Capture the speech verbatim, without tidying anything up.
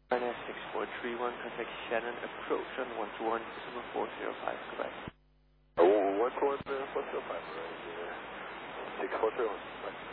Ryanair six four three one, contact Shannon, approach on one two one, December four zero five, goodbye. Oh, one two one, uh, four zero five, right, uh, six four three one, bye.